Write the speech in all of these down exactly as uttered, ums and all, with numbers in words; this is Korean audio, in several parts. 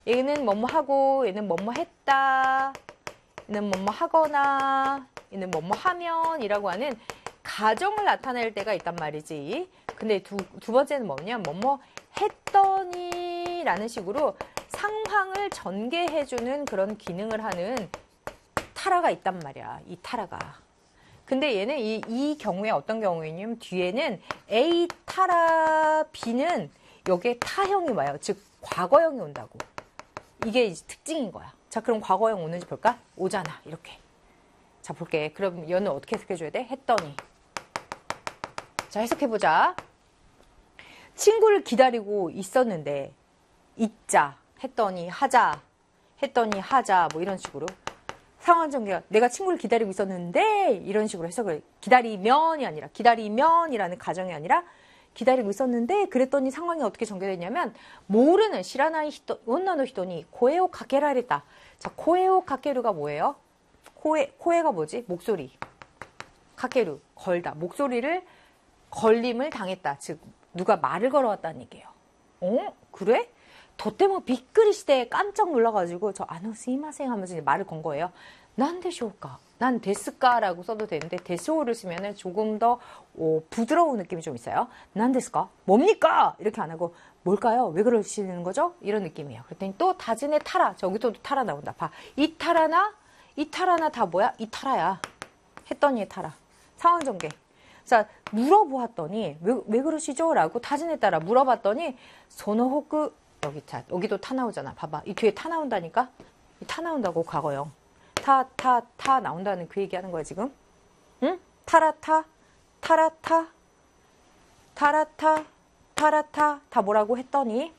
얘는 뭐뭐 하고, 얘는 뭐뭐 했다, 얘는 뭐뭐 하거나, 얘는 뭐뭐 하면 이라고 하는 가정을 나타낼 때가 있단 말이지. 근데 두, 두 번째는 뭐냐면 뭐뭐 했더니 라는 식으로 상황을 전개해주는 그런 기능을 하는 타라가 있단 말이야. 이 타라가. 근데 얘는 이, 이 경우에 어떤 경우이냐면 뒤에는 A 타라 B는 여기에 타형이 와요. 즉 과거형이 온다고. 이게 이제 특징인 거야. 자, 그럼 과거형 오는지 볼까? 오잖아. 이렇게. 자, 볼게. 그럼 얘는 어떻게 해석해줘야 돼? 했더니. 자, 해석해보자. 친구를 기다리고 있었는데 있자 했더니 하자 했더니 하자 뭐 이런 식으로 상황 전개가 내가 친구를 기다리고 있었는데 이런 식으로 해석을 기다리면이 아니라 기다리면이라는 가정이 아니라 기다리고 있었는데 그랬더니 상황이 어떻게 전개됐냐면 모르는 시라나이 히토 온나노 히토니 코에오 가케라레다. 자, 코에오 가케루가 뭐예요? 코에 코에가 뭐지? 목소리. 가케루 걸다. 목소리를 걸림을 당했다. 즉 누가 말을 걸어왔다는 얘기예요. 어? 그래? 도때모 비끄리 시대에 깜짝 놀라가지고 저 아노 스이마생 하면서 이제 말을 건 거예요. 난 데쇼까? 난 데스까라고 써도 되는데 데쇼를 쓰면은 조금 더 오, 부드러운 느낌이 좀 있어요. 난 데스까? 뭡니까? 이렇게 안 하고 뭘까요? 왜 그러시는 거죠? 이런 느낌이에요. 그랬더니 또 다진의 타라. 저기도 타라 나온다. 봐. 이 타라나 이 타라나 다 뭐야? 이 타라야. 했더니의 타라. 상황 전개. 자, 물어보았더니 왜, 왜 그러시죠? 라고 타진에 따라 물어봤더니 소노호쿠 여기 자 여기도 타 나오잖아. 봐봐. 이 뒤에 타 나온다니까? 이 타 나온다고 과거형. 타, 타, 타 나온다는 그 얘기하는 거야 지금. 응? 타라타, 타라타, 타라타, 타라타 다 뭐라고 했더니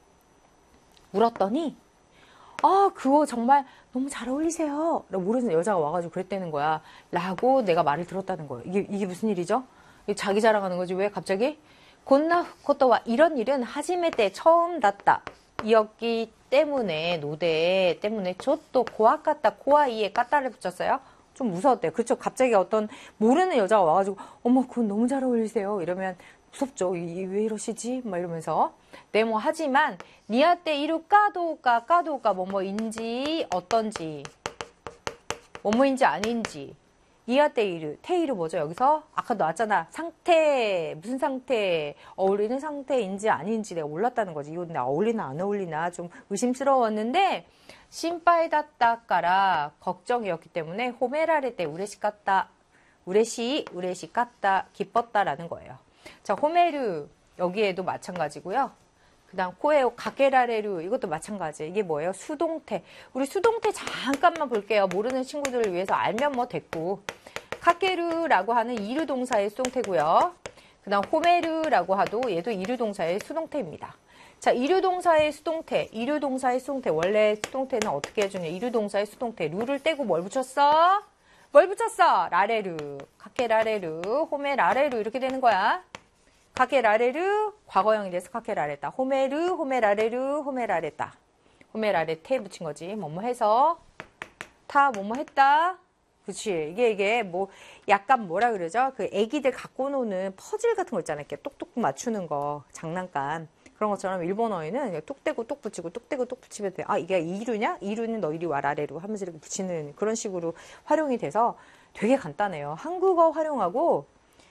물었더니 아 그거 정말 너무 잘 어울리세요. 모르는 여자가 와가지고 그랬다는 거야. 라고 내가 말을 들었다는 거예요. 이게, 이게 무슨 일이죠? 자기 자랑하는 거지. 왜 갑자기? 곤나 코토와 이런 일은 하지메 때 처음 났다. 이었기 때문에 노대 때문에 저또 고아 같다. 고아 이에 까따를 붙였어요. 좀 무서웠대요. 그렇죠. 갑자기 어떤 모르는 여자가 와가지고 어머 그건 너무 잘 어울리세요. 이러면 무섭죠. 이, 왜 이러시지? 막 이러면서 네모 하지만 니아때 이루 까도까 까도까 뭐뭐인지 어떤지 뭐뭐인지 아닌지 이하때 이루 테이루 뭐죠? 여기서 아까 나왔잖아. 상태 무슨 상태 어울리는 상태인지 아닌지 내가 몰랐다는 거지. 이거 나 어울리나 안 어울리나 좀 의심스러웠는데 신바이다따까라 걱정이었기 때문에 호메라레 때 우레시 깠다 우레시 우레시 깠다 기뻤다라는 거예요. 자, 호메르 여기에도 마찬가지고요. 그 다음 코에오 가게라레루 이것도 마찬가지예요. 이게 뭐예요? 수동태. 우리 수동태 잠깐만 볼게요. 모르는 친구들을 위해서 알면 뭐 됐고. 카케루라고 하는 이루동사의 수동태고요. 그 다음 호메르라고 하도 얘도 이루동사의 수동태입니다. 자, 이루동사의 수동태. 이루동사의 수동태. 원래 수동태는 어떻게 해주냐. 이루동사의 수동태. 루를 떼고 뭘 붙였어? 뭘 붙였어? 라레루. 카케라레루. 호메라레루 이렇게 되는 거야. 카케라레르 과거형이 돼서 카케라레다. 호메르 호메라레르 호메라레다. 호메라레테 붙인 거지. 뭐뭐 해서 타 뭐뭐 했다. 그치. 이게 이게 뭐 약간 뭐라 그러죠? 그 애기들 갖고 노는 퍼즐 같은 거 있잖아요. 이렇게 똑똑 맞추는 거 장난감. 그런 것처럼 일본어에는 뚝 떼고 똑 붙이고 뚝 떼고 똑 붙이면 돼. 아 이게 이루냐? 이루는 너 이리 와라 아래로 하면서 이렇게 붙이는 그런 식으로 활용이 돼서 되게 간단해요. 한국어 활용하고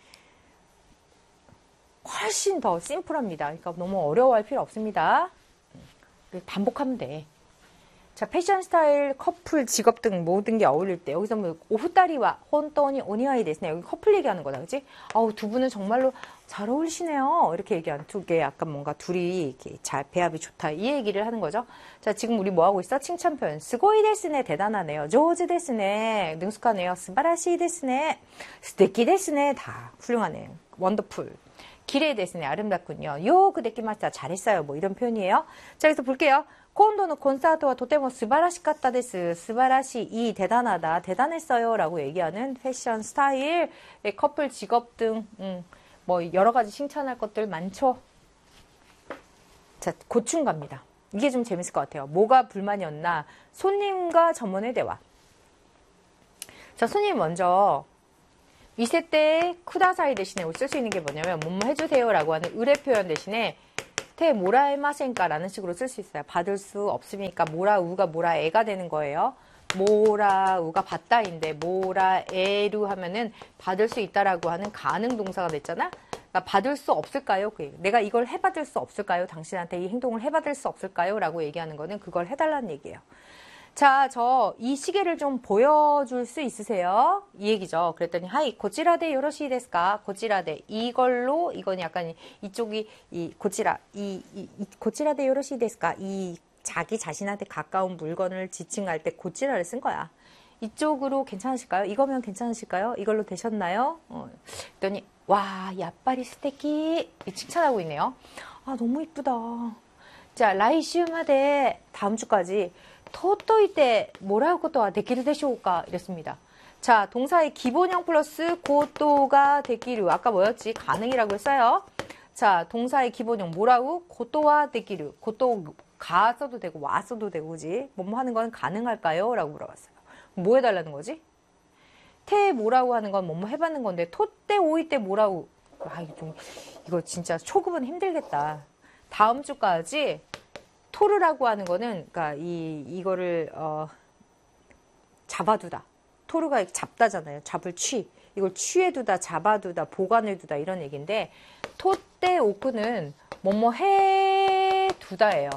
훨씬 더 심플합니다. 그러니까 너무 어려워할 필요 없습니다. 반복하면 돼. 자, 패션 스타일, 커플, 직업 등 모든 게 어울릴 때 여기서 뭐 오후따리와 혼또니 오니와이 데스네. 여기 커플 얘기하는 거다, 그렇지? 아우 두 분은 정말로 잘 어울리시네요. 이렇게 얘기한 두 개, 약간 뭔가 둘이 이렇게 잘 배합이 좋다 이 얘기를 하는 거죠. 자, 지금 우리 뭐 하고 있어? 칭찬 표현. 스고이 데스네, 대단하네요. 조즈 데스네, 능숙하네요. 스바라시 데스네, 스테키 데스네, 다 훌륭하네요. 원더풀. 기레이 데스네, 아름답군요. 요 그데키마스타 잘했어요. 뭐 이런 표현이에요. 자, 그래서 볼게요. 콘도는 콘서트와 도테모 스바라시 까타 데스. 스바라시 이 대단하다, 대단했어요 라고 얘기하는 패션 스타일, 커플, 직업 등 음, 뭐 여러 가지 칭찬할 것들 많죠. 자, 고충 갑니다. 이게 좀 재밌을 것 같아요. 뭐가 불만이었나? 손님과 점원의 대화. 자, 손님 먼저 이세 때 쿠다사이 대신에 쓸 수 있는 게 뭐냐면 뭐뭐 해주세요 라고 하는 의뢰 표현 대신에 테 모라에마센까 라는 식으로 쓸 수 있어요. 받을 수 없으니까 모라우가 모라에가 되는 거예요. 모라우가 받다인데 모라에루 하면은 받을 수 있다라고 하는 가능 동사가 됐잖아. 그러니까 받을 수 없을까요? 내가 이걸 해받을 수 없을까요? 당신한테 이 행동을 해받을 수 없을까요? 라고 얘기하는 거는 그걸 해달라는 얘기예요. 자, 저 이 시계를 좀 보여줄 수 있으세요? 이 얘기죠. 그랬더니 하이 고치라데 요러시 데스까? 고치라데 이걸로 이건 약간 이쪽이 이 고치라 이, 이, 이 고치라데 요러시 데스까? 이 자기 자신한테 가까운 물건을 지칭할 때 고치라를 쓴 거야. 이쪽으로 괜찮으실까요? 이거면 괜찮으실까요? 이걸로 되셨나요? 어, 그랬더니 와 야빠리 스테키 칭찬하고 있네요. 아 너무 이쁘다. 자 라이시우마데 다음 주까지 토토이 때 뭐라고 또 데키르 되쇼우까 이랬습니다. 자 동사의 기본형 플러스 고토가 데키르 아까 뭐였지? 가능이라고 했어요. 자 동사의 기본형 뭐라고? 고토와 데키르 고토 가 써도 되고 와 써도 되고 그지? 뭐뭐 하는 건 가능할까요? 라고 물어봤어요. 뭐 해달라는 거지? 테 뭐라고 하는 건 뭐뭐 해봤는 건데 토때 오이 때 뭐라고 아 이거 좀 이거 진짜 초급은 힘들겠다. 다음 주까지 토르라고 하는 거는 그러니까 이 이거를 어, 잡아두다. 토르가 잡다잖아요. 잡을 취. 이걸 취해두다, 잡아두다, 보관해두다 이런 얘기인데 토때 오크는 뭐뭐 해두다예요.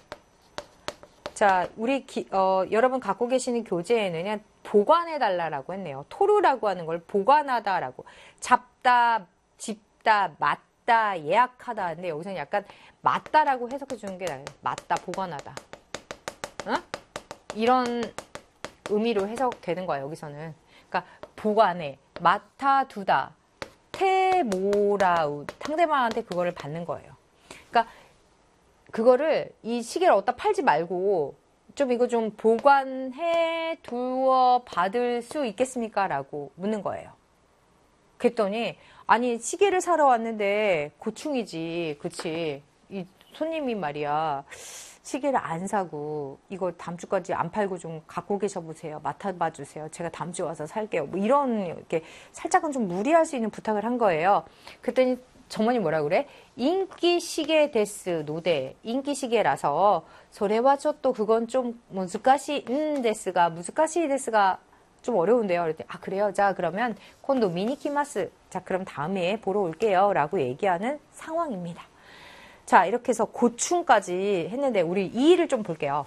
자, 우리 기, 어, 여러분 갖고 계시는 교재에는 그냥 보관해달라고 했네요. 토르라고 하는 걸 보관하다라고. 잡다, 집다, 맞다, 예약하다. 근데 여기서는 약간 맞다라고 해석해 주는 게 나아요. 맞다, 보관하다. 어? 이런 의미로 해석되는 거야, 여기서는. 그러니까 보관해, 맡아두다, 테모라우. 상대방한테 그거를 받는 거예요. 그러니까 그거를 이 시계를 어디다 팔지 말고 좀 이거 좀 보관해 두어 받을 수 있겠습니까? 라고 묻는 거예요. 그랬더니 아니 시계를 사러 왔는데 고충이지 그치 이 손님이 말이야 시계를 안 사고 이거 다음 주까지 안 팔고 좀 갖고 계셔 보세요. 맡아봐 주세요. 제가 다음 주에 와서 살게요. 뭐 이런 이렇게 살짝은 좀 무리할 수 있는 부탁을 한 거예요. 그랬더니 정원이 뭐라 그래? 인기 시계 데스 노데 인기 시계라서 소래와 또 그건 좀 무즈카시 음 데스가 무즈카시 데스가 좀 어려운데요. 그랬더니 아 그래요? 자 그러면 콘도 미니키마스 자 그럼 다음에 보러 올게요 라고 얘기하는 상황입니다. 자 이렇게 해서 고충까지 했는데 우리 이 일을 좀 볼게요.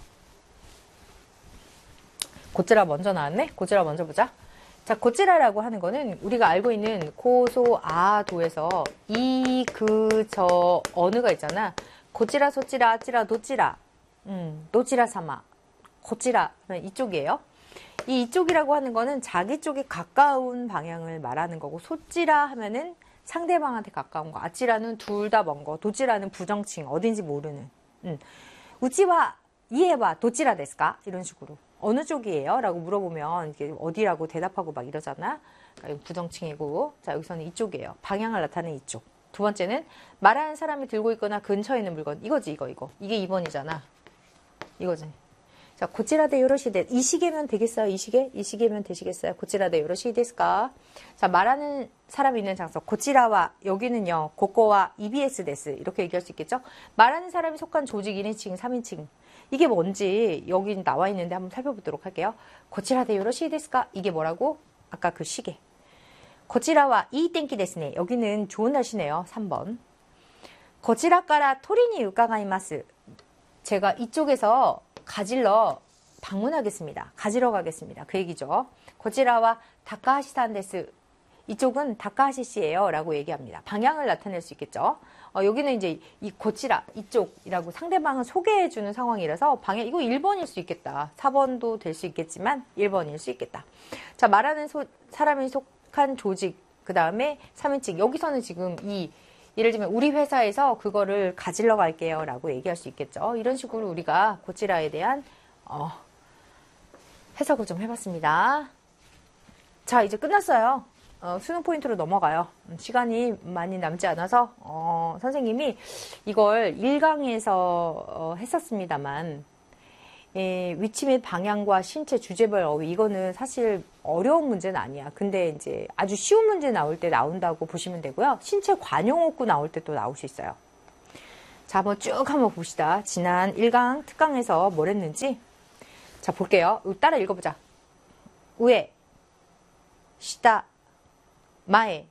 고찌라 먼저 나왔네? 고찌라 먼저 보자. 자, 고찌라라고 하는 거는 우리가 알고 있는 고소 아도에서 이, 그, 저, 어느가 있잖아. 고찌라, 소찌라, 찌라, 도찌라. 음, 도찌라 사마. 고찌라. 이쪽이에요. 이 이쪽이라고 하는 거는 자기 쪽에 가까운 방향을 말하는 거고, 소찌라 하면은 상대방한테 가까운 거. 아찌라는 둘 다 먼 거. 도찌라는 부정칭. 어딘지 모르는. 음. 우찌와 이해와 도찌라 데스까? 이런 식으로. 어느 쪽이에요? 라고 물어보면 이게 어디라고 대답하고 막 이러잖아. 그러니까 부정칭이고 자 여기서는 이쪽이에요. 방향을 나타내는 이쪽. 두 번째는 말하는 사람이 들고 있거나 근처에 있는 물건. 이거지 이거 이거. 이게 이 번이잖아. 이거지. 자 고치라데 요러시데 이 시계면 되겠어요? 이 시계? 이 시계면 되시겠어요? 고치라데 요러시 데스까? 자 말하는 사람이 있는 장소. 고치라와 여기는요. 고코와 이비에스 데스 이렇게 얘기할 수 있겠죠? 말하는 사람이 속한 조직 일 인칭, 삼 인칭. 이게 뭔지 여기 나와 있는데 한번 살펴보도록 할게요. 고치라데 요러시 데스까? 이게 뭐라고? 아까 그 시계. 고치라와 이 땡키 데스네. 여기는 좋은 날씨네요. 삼 번. 고치라까라 토리니 우까가이마스. 제가 이쪽에서 가질러 방문하겠습니다. 가지러 가겠습니다. 그 얘기죠. 고치라와 다카하시산 데스. 이쪽은 다카하시 씨예요. 라고 얘기합니다. 방향을 나타낼 수 있겠죠. 어, 여기는 이제 이 고치라 이쪽이라고 상대방을 소개해주는 상황이라서 방향 이거 일 번일 수 있겠다. 사 번도 될 수 있겠지만 일 번일 수 있겠다. 자 말하는 소, 사람이 속한 조직 그 다음에 삼 인칭 여기서는 지금 이 예를 들면 우리 회사에서 그거를 가지러 갈게요 라고 얘기할 수 있겠죠. 이런 식으로 우리가 고치라에 대한 어, 해석을 좀 해봤습니다. 자 이제 끝났어요. 어, 수능 포인트로 넘어가요. 시간이 많이 남지 않아서 어, 선생님이 이걸 일 강에서 어, 했었습니다만 예, 위치 및 방향과 신체 주제별 어휘 이거는 사실 어려운 문제는 아니야. 근데 이제 아주 쉬운 문제 나올 때 나온다고 보시면 되고요. 신체 관용어구 나올 때 또 나올 수 있어요. 자, 한번 쭉 한번 봅시다. 지난 일 강 특강에서 뭘 했는지. 자, 볼게요. 따라 읽어보자. 우에, 시다, 마에,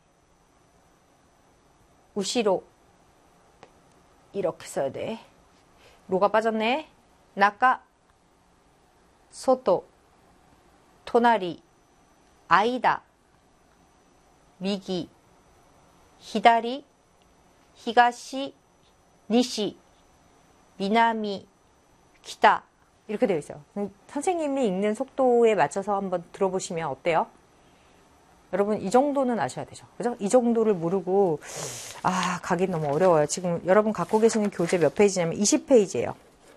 우시로. 이렇게 써야 돼. 로가 빠졌네. 나까, 소토, 토나리, 아이다, 미기, 히다리, 히가시, 니시, 미나미, 키타. 이렇게 되어 있어요. 선생님이 읽는 속도에 맞춰서 한번 들어보시면 어때요? 여러분 이 정도는 아셔야 되죠. 그죠? 이 정도를 모르고 아 가긴 너무 어려워요. 지금 여러분 갖고 계시는 교재 몇 페이지냐면 이십 페이지예요.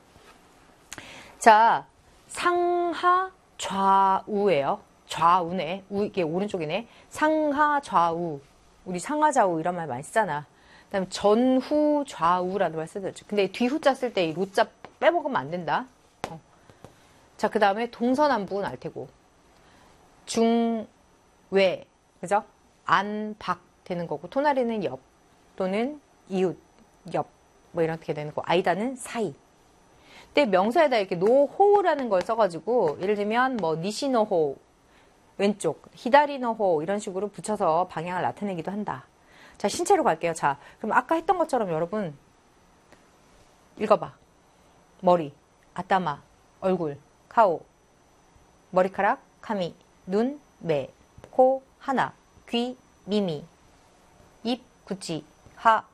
자, 상하 좌우예요. 좌우네. 우, 이게 오른쪽이네. 상하 좌우. 우리 상하 좌우 이런 말 많이 쓰잖아. 그다음에 전후 좌우라는 말 쓰죠. 근데 뒤후자 쓸 때 이 로자 빼먹으면 안 된다. 어. 자, 그 다음에 동서남북은 알 테고. 중, 외, 그죠? 안, 박 되는 거고. 토나리는 옆 또는 이웃, 옆. 뭐 이렇게 되는 거. 아이다는 사이. 근데 명사에다 이렇게 노호라는 걸 써가지고 예를 들면 뭐 니시노호 왼쪽, 히다리노호 이런 식으로 붙여서 방향을 나타내기도 한다. 자, 신체로 갈게요. 자, 그럼 아까 했던 것처럼 여러분 읽어봐. 머리, 아따마, 얼굴, 카오, 머리카락, 카미, 눈, 매, 코, 하나, 귀, 미미, 입, 구찌, 하,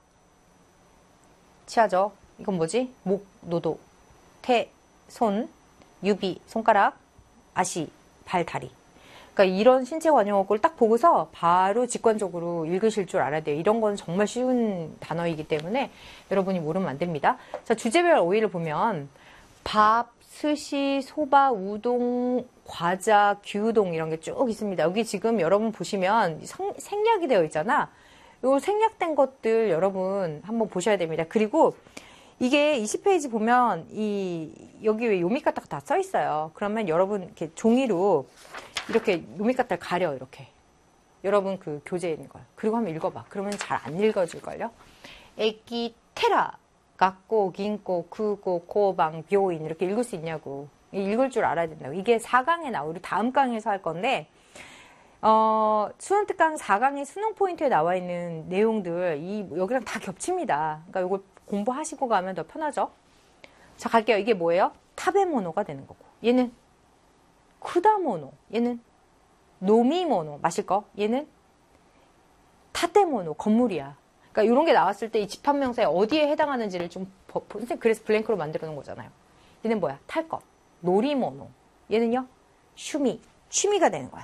치아죠. 이건 뭐지? 목, 노도, 태, 손, 유비, 손가락, 아시, 발, 다리. 그러니까 이런 신체 관용어구를 딱 보고서 바로 직관적으로 읽으실 줄 알아야 돼요. 이런 건 정말 쉬운 단어이기 때문에 여러분이 모르면 안 됩니다. 자, 주제별 어휘를 보면 밥, 스시, 소바, 우동, 과자, 규동 이런 게 쭉 있습니다. 여기 지금 여러분 보시면 성, 생략이 되어 있잖아. 요 생략된 것들 여러분 한번 보셔야 됩니다. 그리고 이게 이십 페이지 보면 이 여기 왜 요미가타가 다 써 있어요. 그러면 여러분 이렇게 종이로 이렇게 요미가타를 가려 이렇게. 여러분 그 교재에 있는 걸. 그리고 한번 읽어봐. 그러면 잘 안 읽어질걸요. 애기 테라, 갖고, 긴고, 크고, 고방, 묘인 이렇게 읽을 수 있냐고. 읽을 줄 알아야 된다고. 이게 사 강에 나와. 우리 다음 강에서 할 건데 어, 수능특강 사 강의 수능 포인트에 나와 있는 내용들 이 여기랑 다 겹칩니다. 그러니까 이걸 공부하시고 가면 더 편하죠. 자, 갈게요. 이게 뭐예요? 타베모노가 되는 거고. 얘는 쿠다모노. 얘는 노미모노. 마실 거. 얘는 타테모노. 건물이야. 그러니까 이런 게 나왔을 때 이 집합명사에 어디에 해당하는지를 좀 선생님 그래서 블랭크로 만들어 놓은 거잖아요. 얘는 뭐야? 탈 것. 노리모노. 얘는요? 슈미. 취미가 되는 거야.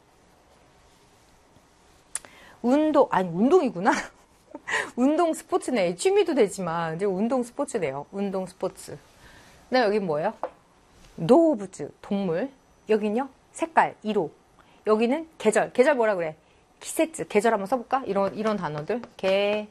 운동, 아니 운동이구나. 운동 스포츠네. 취미도 되지만 이제 운동 스포츠네요. 운동 스포츠. 그다음에 여긴 뭐예요? 노부즈, 동물. 여긴요? 색깔, 이로. 여기는 계절. 계절 뭐라 그래? 키세츠. 계절 한번 써볼까? 이런 이런 단어들. 계절.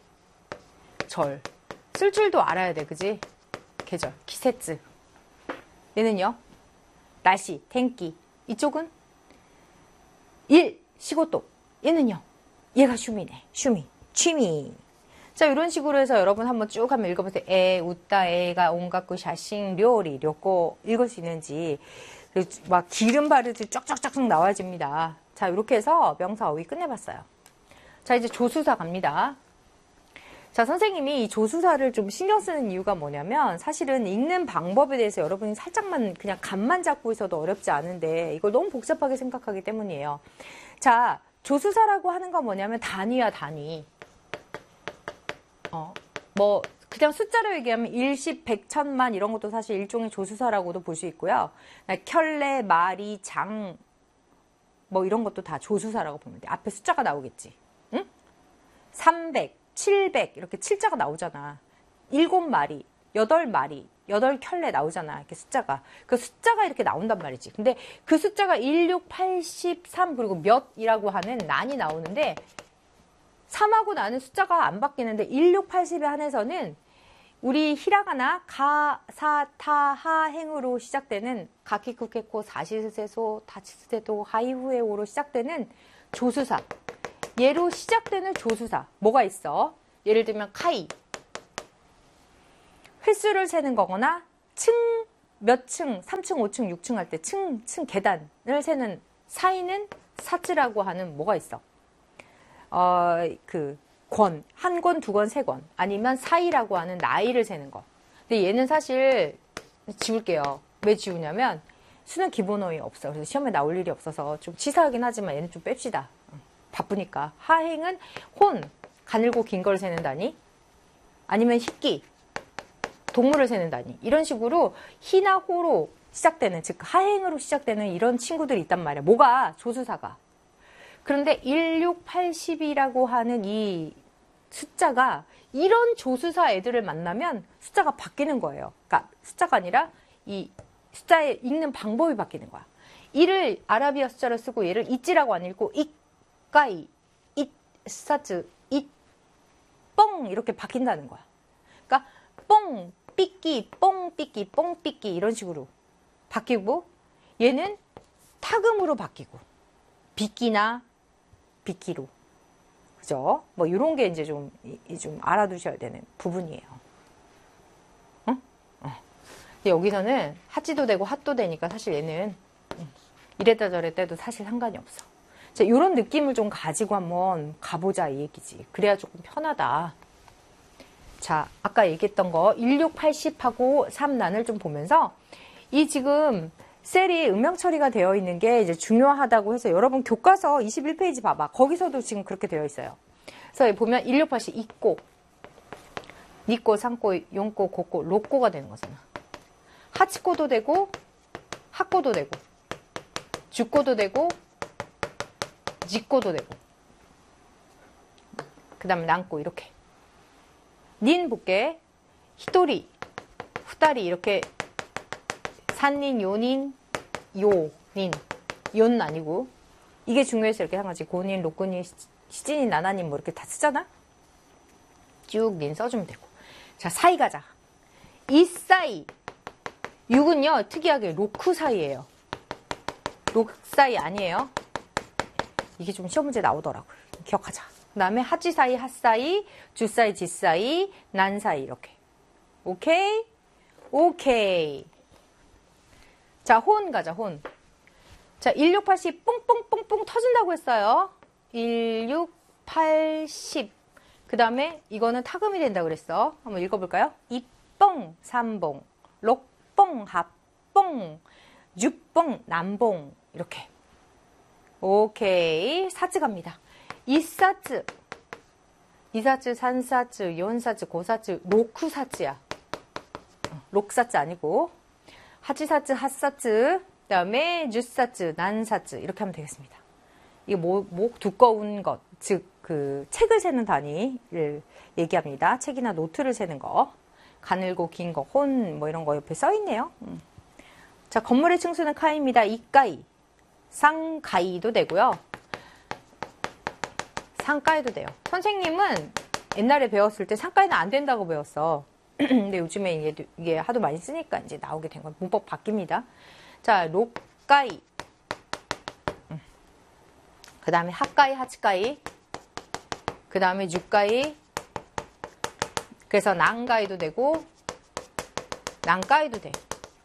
쓸 줄도 알아야 돼, 그지? 계절, 키세츠. 얘는요? 날씨, 텐키. 이쪽은 일, 시고또. 얘는요? 얘가 슈미네. 슈미. 취미. 자, 이런 식으로 해서 여러분 한번 쭉 한번 읽어보세요. 에, 웃다, 에가, 온갖구, 샤싱, 료리, 료꼬 읽을 수 있는지. 막 기름 바르듯이 쫙쫙쫙 나와집니다. 자, 이렇게 해서 명사 어휘 끝내봤어요. 자, 이제 조수사 갑니다. 자, 선생님이 이 조수사를 좀 신경 쓰는 이유가 뭐냐면 사실은 읽는 방법에 대해서 여러분이 살짝만 그냥 감만 잡고 있어도 어렵지 않은데 이걸 너무 복잡하게 생각하기 때문이에요. 자, 조수사라고 하는 건 뭐냐면 단위야, 단위. 어, 뭐 그냥 숫자로 얘기하면 일십, 백, 천만 이런 것도 사실 일종의 조수사라고도 볼 수 있고요. 켤레, 마리, 장, 뭐 이런 것도 다 조수사라고 보면 돼. 앞에 숫자가 나오겠지. 응? 삼백, 칠백 이렇게 칠자가 나오잖아. 일곱 마리, 여덟 마리, 여덟 켤레 나오잖아. 이렇게 숫자가. 그 숫자가 이렇게 나온단 말이지. 근데 그 숫자가 일, 육, 팔십삼 그리고 몇이라고 하는 난이 나오는데 삼하고 나는 숫자가 안 바뀌는데 일, 육, 팔십에 한해서는 우리 히라가나 가, 사, 타, 하, 행으로 시작되는 가키쿠케코, 사시스세소, 다치스세도, 하이후에오로 시작되는 조수사. 얘로 시작되는 조수사. 뭐가 있어? 예를 들면 카이. 횟수를 세는 거거나 층, 몇 층, 삼 층, 오 층, 육 층 할 때 층, 층 계단을 세는 사이는 사즈라고 하는 뭐가 있어. 어, 그 권, 한 권, 두 권, 세 권 아니면 사이라고 하는 나이를 세는 거. 근데 얘는 사실 지울게요. 왜 지우냐면 수능 기본어휘 없어. 그래서 시험에 나올 일이 없어서 좀 치사하긴 하지만 얘는 좀 뺍시다. 바쁘니까. 하행은 혼, 가늘고 긴 걸 세는 단위 아니면 희끼, 동물을 세는 단위 이런 식으로 희나 호로 시작되는 즉 하행으로 시작되는 이런 친구들이 있단 말이야. 뭐가? 조수사가. 그런데 일, 육, 팔, 십이라고 하는 이 숫자가 이런 조수사 애들을 만나면 숫자가 바뀌는 거예요. 그러니까 숫자가 아니라 이 숫자의 읽는 방법이 바뀌는 거야. 이를 아라비아 숫자로 쓰고 얘를 있지라고 안 읽고 이까이, 잇, 사즈, 잇, 뻥 이렇게 바뀐다는 거야. 그러니까 뻥, 삐끼, 뻥, 삐끼, 뻥, 삐끼 이런 식으로 바뀌고 얘는 타금으로 바뀌고 비끼나 비끼로 그죠? 뭐 이런 게 이제 좀, 좀 알아두셔야 되는 부분이에요. 응? 어. 근데 여기서는 하지도 되고 핫도 되니까 사실 얘는 이랬다 저랬다 해도 사실 상관이 없어. 자, 이런 느낌을 좀 가지고 한번 가보자 이 얘기지. 그래야 조금 편하다. 자, 아까 얘기했던 거 일, 육, 팔, 십하고 삼 난을 좀 보면서 이 지금 셀이 음영 처리가 되어 있는 게 이제 중요하다고 해서 여러분 교과서 이십일 페이지 봐봐. 거기서도 지금 그렇게 되어 있어요. 그래서 보면 일, 육, 팔, 십, 이꼬, 니꼬, 상꼬, 용꼬, 고꼬, 로꼬가 되는 거잖아. 하치꼬도 되고 하꼬도 되고 주꼬도 되고 지꼬도 되고 그 다음에 난꼬 이렇게 닌 볼게. 히토리, 후다리 이렇게 산닌, 요닌, 요닌, 요는 아니고 이게 중요해서 이렇게 한 거지. 고닌, 로꼬닌, 시진인, 나나닌 뭐 이렇게 다 쓰잖아. 쭉 닌 써주면 되고. 자, 사이 가자. 이 사이 육은요 특이하게 로크 사이예요. 록 사이 아니에요. 이게 좀 시험 문제 나오더라고요. 기억하자. 그 다음에 하지 사이, 핫 사이, 주 사이, 지 사이, 난 사이 이렇게. 오케이? 오케이. 자, 혼 가자, 혼. 자, 일, 육, 팔, 십 뽕뽕뽕뽕 터진다고 했어요. 일, 육, 팔, 십. 그 다음에 이거는 타금이 된다고 그랬어. 한번 읽어볼까요? 이뽕, 삼봉, 록뽕, 합뽕, 육뽕, 남봉 이렇게. 오케이. 사즈 갑니다. 이사즈, 이사즈, 산사즈, 연사즈, 고사즈, 로쿠사즈야. 록사즈 아니고 하지사즈, 핫사즈, 그 다음에 주사즈, 난사즈 이렇게 하면 되겠습니다. 이게 목, 목 두꺼운 것, 즉 그 책을 세는 단위를 얘기합니다. 책이나 노트를 세는 거, 가늘고 긴 거, 혼 뭐 이런 거 옆에 써 있네요. 음. 자, 건물의 층수는 카입니다. 이까이, 상가이도 되고요. 상가이도 돼요. 선생님은 옛날에 배웠을 때 상가이는 안 된다고 배웠어. 근데 요즘에 이게, 이게 하도 많이 쓰니까 이제 나오게 된 건 문법 바뀝니다. 자, 록가이. 음. 그 다음에 핫가이, 하치가이. 그 다음에 육가이. 그래서 난가이도 되고, 난가이도 돼.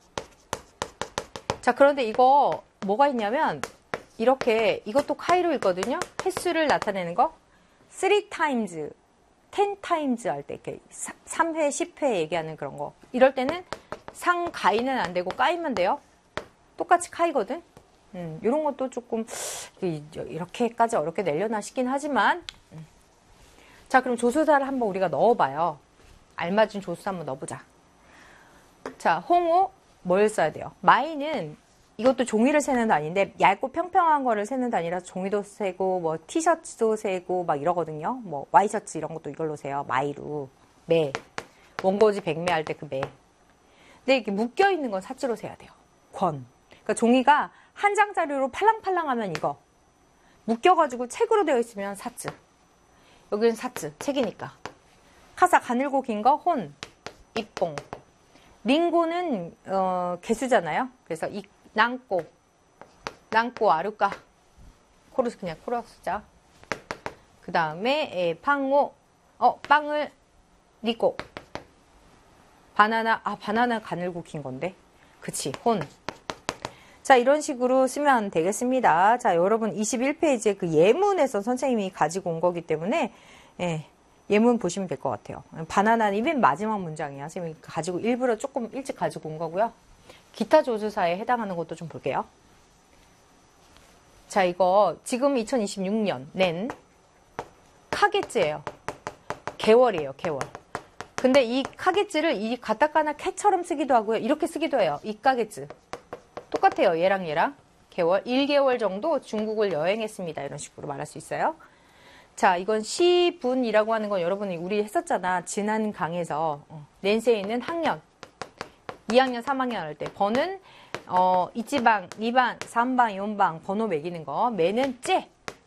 자, 그런데 이거 뭐가 있냐면, 이렇게, 이것도 카이로 있거든요? 횟수를 나타내는 거. three times. ten times 할 때 이렇게 삼 회, 십 회 얘기하는 그런 거. 이럴 때는 상가이는 안 되고 까이면 돼요. 똑같이 카이거든. 음, 이런 것도 조금 이렇게까지 어렵게 내려나 싶긴 하지만 음. 자, 그럼 조수사를 한번 우리가 넣어봐요. 알맞은 조수사 한번 넣어보자. 자, 홍호 뭘 써야 돼요? 마이는 이것도 종이를 세는 단위인데 얇고 평평한 거를 세는 단위라 종이도 세고 뭐 티셔츠도 세고 막 이러거든요. 뭐 와이셔츠 이런 것도 이걸로 세요. 마이로. 매. 원고지 백매 할 때 그 매. 근데 이렇게 묶여 있는 건 사즈로 세야 돼요. 권. 그러니까 종이가 한 장짜리로 팔랑팔랑하면 이거. 묶여가지고 책으로 되어 있으면 사즈. 여기는 사즈. 책이니까. 카사 가늘고 긴 거 혼. 이뽕. 링고는 어, 개수잖아요. 그래서 이 난꼬, 난꼬 아루까 코러스 그냥 코러스자. 그 다음에 팡오, 어 빵을 리꼬. 바나나, 아, 바나나 가늘고 긴 건데. 그치, 혼. 자, 이런 식으로 쓰면 되겠습니다. 자, 여러분 이십일 페이지에 그 예문에서 선생님이 가지고 온 거기 때문에, 예, 예문 보시면 될 것 같아요. 바나나는 맨 마지막 문장이야. 선생님이 가지고 일부러 조금 일찍 가지고 온 거고요. 기타 조수사에 해당하는 것도 좀 볼게요. 자, 이거 지금 이천이십육 년 낸 카게츠예요. 개월이에요, 개월. 근데 이 카게츠를 이 가타카나 캐처럼 쓰기도 하고요. 이렇게 쓰기도 해요. 이 카게츠. 똑같아요. 얘랑 얘랑. 개월. 일 개월 정도 중국을 여행했습니다. 이런 식으로 말할 수 있어요. 자, 이건 시분이라고 하는 건 여러분이 우리 했었잖아. 지난 강에서. 어, 낸세에 있는 학년. 이 학년, 삼 학년 할 때. 번은 어, 이지방, 이반, 삼반, 연방 번호 매기는 거. 매는 째.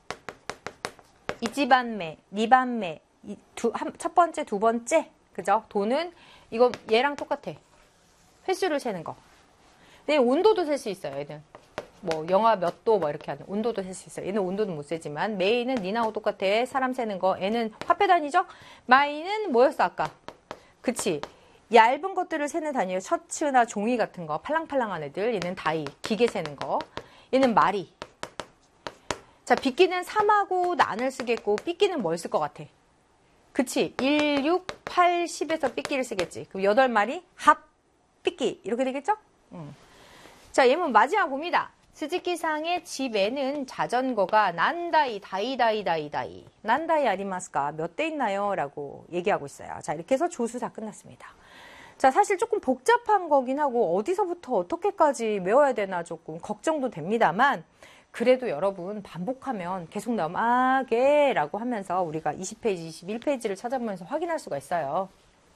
이지반매, 이반매. 이, 두, 한, 첫 번째, 두 번째. 그죠? 도는 이거 얘랑 똑같아. 횟수를 세는 거. 근데 온도도 셀 수 있어요. 얘는 뭐 영하 몇 도 뭐 이렇게 하는 온도도 셀 수 있어요. 얘는 온도는 못 세지만 메이는 니나하고 똑같아. 사람 세는 거. 애는 화폐 단위죠. 마이는 뭐였어 아까? 그치? 얇은 것들을 세는 단위예요. 셔츠나 종이 같은 거. 팔랑팔랑한 애들. 얘는 다이. 기계 세는 거. 얘는 마리. 자, 빗기는 삼하고 난을 쓰겠고 삐끼는 뭘 쓸 것 같아? 그치? 일, 육, 팔, 십에서 삐끼를 쓰겠지. 그럼 여덟 마리 합 삐끼 이렇게 되겠죠? 음. 자, 예문 마지막 봅니다. 스즈키상의 집에는 자전거가 난다이 다이다이 다이다이 난다이 아리마스까 몇 대 있나요? 라고 얘기하고 있어요. 자, 이렇게 해서 조수사 끝났습니다. 자, 사실 조금 복잡한 거긴 하고 어디서부터 어떻게까지 외워야 되나 조금 걱정도 됩니다만 그래도 여러분 반복하면 계속 넘어가게 라고 하면서 우리가 이십 페이지, 이십일 페이지를 찾아보면서 확인할 수가 있어요.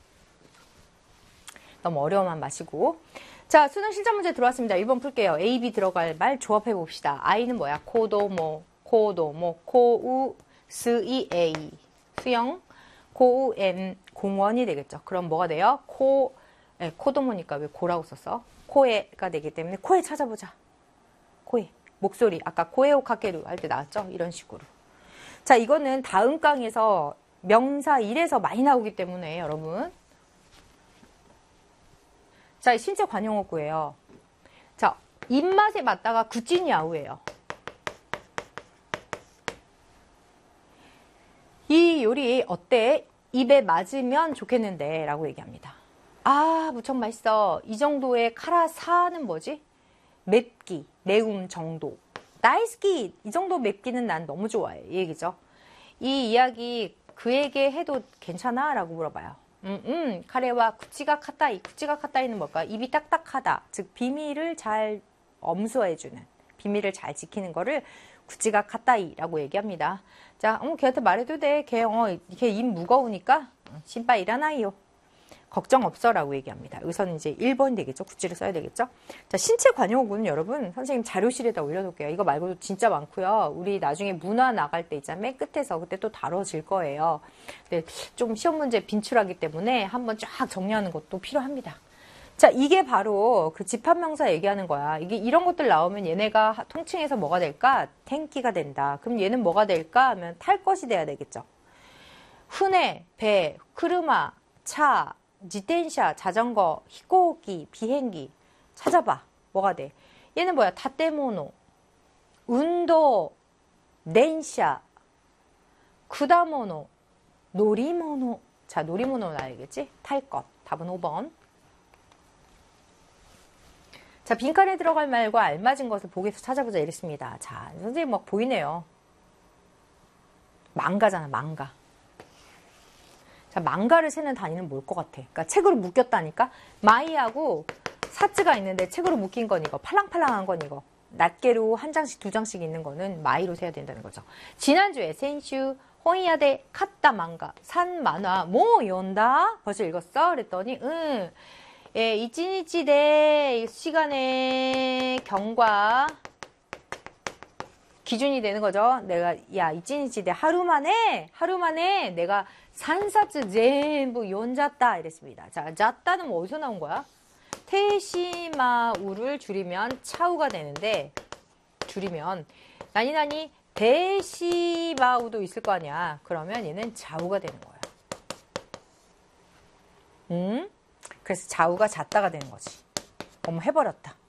너무 어려워만 마시고. 자, 수능 실전 문제 들어왔습니다. 일 번 풀게요. A, B 들어갈 말 조합해 봅시다. I는 뭐야? 코도모, 코도모, 코우, 스이, A. 수영, 코우, M, 공원이 되겠죠. 그럼 뭐가 돼요? 코, 네, 코도모니까 왜 고라고 썼어? 코에가 되기 때문에 코에 찾아보자. 코에. 목소리. 아까 코에오 카케루 할 때 나왔죠? 이런 식으로. 자, 이거는 다음 강에서 명사 일에서 많이 나오기 때문에 여러분. 자, 신체 관용어구예요. 자, 입맛에 맞다가 구찐야우예요. 이 요리 어때? 입에 맞으면 좋겠는데 라고 얘기합니다. 아, 무척 맛있어. 이 정도의 카라사는 뭐지? 맵기, 매움 정도. 나이스키! 이 정도 맵기는 난 너무 좋아해. 이 얘기죠. 이 이야기 그에게 해도 괜찮아? 라고 물어봐요. 음, 음, 카레와 구찌가 카타이. 구찌가 카타이는 뭘까? 입이 딱딱하다. 즉, 비밀을 잘 엄수해주는, 비밀을 잘 지키는 거를 구찌가 카타이라고 얘기합니다. 자, 어, 걔한테 말해도 돼. 걔, 어, 걔 입 무거우니까, 신발 일하나이요. 걱정 없어 라고 얘기합니다. 여기서는 이제 일 번이 되겠죠. 구찌를 써야 되겠죠. 자, 신체 관용어구는 여러분 선생님 자료실에다 올려놓을게요. 이거 말고도 진짜 많고요. 우리 나중에 문화 나갈 때 있잖아요. 맨 끝에서 그때 또 다뤄질 거예요. 근데 좀 시험 문제 빈출하기 때문에 한번 쫙 정리하는 것도 필요합니다. 자, 이게 바로 그 집합명사 얘기하는 거야. 이게 이런 것들 나오면 얘네가 통칭해서 뭐가 될까? 텐키가 된다. 그럼 얘는 뭐가 될까? 하면 탈 것이 돼야 되겠죠. 흔해, 배, 크르마, 차, 지텐샤, 자전거, 히코기, 비행기 찾아봐. 뭐가 돼? 얘는 뭐야? 타테모노, 운도, 덴샤, 쿠다모노, 노리모노. 자, 노리모노 나야겠지? 탈 것. 답은 오 번. 자, 빈칸에 들어갈 말과 알맞은 것을 보기에서 찾아보자 이랬습니다. 자, 선생님 막 보이네요. 망가잖아, 망가. 자, 망가를 세는 단위는 뭘 것 같아? 그러니까 책으로 묶였다니까? 마이하고 사츠가 있는데 책으로 묶인 건 이거. 팔랑팔랑한 건 이거. 낱개로 한 장씩 두 장씩 있는 거는 마이로 세야 된다는 거죠. 지난주에 센슈 호이야데 카타 망가 산 만화 뭐 연다? 벌써 읽었어? 그랬더니 응. 예, 이치니치대 시간의 경과 기준이 되는 거죠. 내가 야 이치니치대 하루 만에 하루 만에 내가 산사츠 전부 연잤다 이랬습니다. 자, 잤다는 뭐 어디서 나온 거야? 테시마우를 줄이면 차우가 되는데 줄이면 나니나니 대시마우도 있을 거 아니야. 그러면 얘는 자우가 되는 거야. 음? 그래서 좌우가 잣다가 되는 거지. 뭐뭐 해버렸다.